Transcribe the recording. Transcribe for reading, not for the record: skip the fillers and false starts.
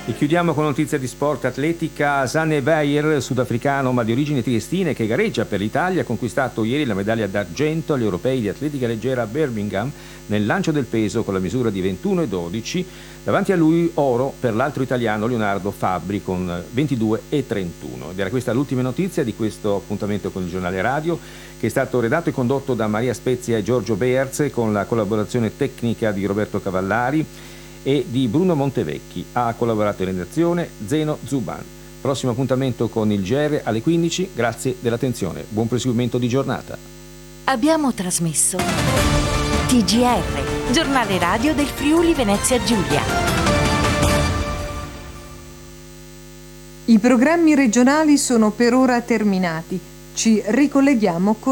E chiudiamo con notizia di sport atletica. Zanne Weyer, sudafricano ma di origini triestine, che gareggia per l'Italia, ha conquistato ieri la medaglia d'argento agli europei di atletica leggera a Birmingham nel lancio del peso con la misura di 21,12. Davanti a lui oro per l'altro italiano Leonardo Fabbri con 22,31. Ed era questa l'ultima notizia di questo appuntamento con il giornale radio, che è stato redatto e condotto da Maria Spezia e Giorgio Beerz con la collaborazione tecnica di Roberto Cavallari e di Bruno Montevecchi. Ha collaborato in redazione Zeno Zuban. Prossimo appuntamento con il GR alle 15. Grazie dell'attenzione. Buon proseguimento di giornata. Abbiamo trasmesso TGR, giornale radio del Friuli Venezia Giulia. I programmi regionali sono per ora terminati. Ci ricolleghiamo con